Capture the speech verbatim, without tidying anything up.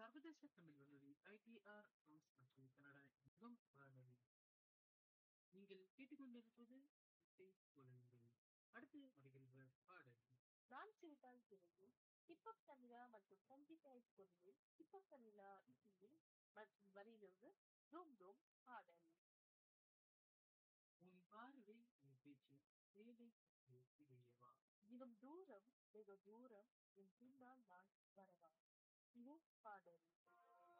சர்வதேச தமிழ் வானொலி ITR France மற்றும் கனடா எங்கும் வானொலி. நீங்கள் கேட்டுக்கொண்டிருப்பது இசை ஒலிகள். அடுத்து வருகின்ற பாடல் நான் சிரித்தால் சிறகு ஹிப்ஹப் தமிழா மற்றும் சங்கீதா குரலில் ஹிப்ஹப் தமிழா இசையில் மற்றும் வரியிலிருந்து ரூம் ரூம் பாடல். உன் பார்வை உன் பேச்சு வேலை இடையவா. தினம் தூரம் வெகு தூரம் என் பின்னால் நான் வரவா. இது பாடல்.